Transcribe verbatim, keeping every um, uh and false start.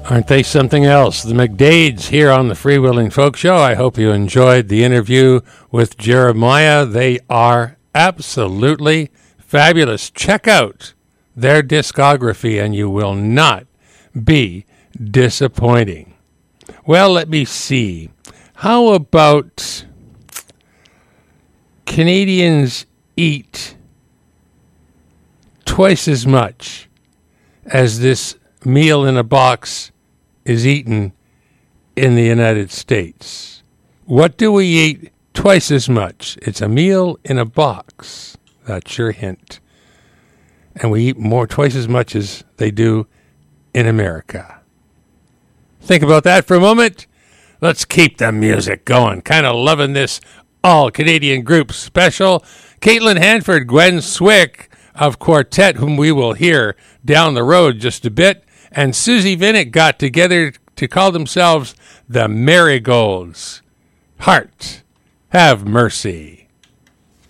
Aren't they something else? The McDades here on the Freewheeling Folk Show. I hope you enjoyed the interview with Jeremiah. They are absolutely fabulous. Check out their discography and you will not be disappointing. Well, let me see. How about Canadians eat twice as much as this meal in a box is eaten in the United States? What do we eat twice as much? It's a meal in a box. That's your hint. And we eat more, twice as much as they do in America. Think about that for a moment. Let's keep the music going. Kind of loving this all-Canadian group special. Caitlin Hanford, Gwen Swick of Quartet, whom we will hear down the road just a bit, and Susie Vinnick got together to call themselves the Marigolds. Heart, have mercy.